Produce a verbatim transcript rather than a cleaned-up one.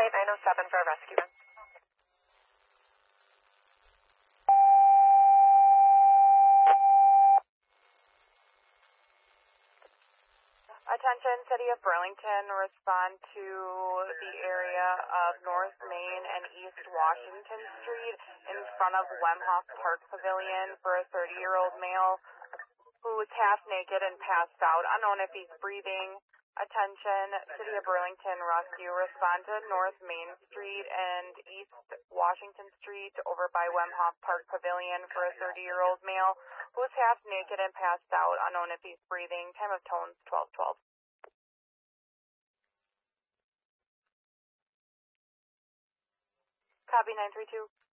Flight nine oh seven for a rescue. Attention, City of Burlington, respond to the area of North Main and East Washington Street in front of Wemhoff Park Pavilion for a thirty-year-old male who is half naked and passed out, unknown if he's breathing. Attention, City of Burlington Rescue, respond to North Main Street and East Washington Street over by Wemhoff Park Pavilion for a thirty-year-old male who is half naked and passed out, unknown if he's breathing. Time of tones, twelve twelve. Copy nine three two.